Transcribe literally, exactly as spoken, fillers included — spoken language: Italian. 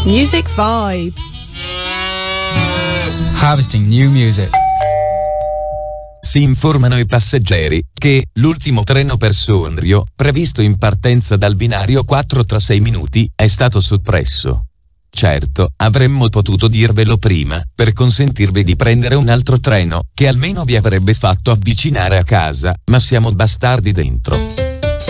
Music Vibe. Harvesting new music. Si informano i passeggeri che l'ultimo treno per Sondrio, previsto in partenza dal binario quattro tra sei minuti, è stato soppresso. Certo, avremmo potuto dirvelo prima, per consentirvi di prendere un altro treno, che almeno vi avrebbe fatto avvicinare a casa, ma siamo bastardi dentro.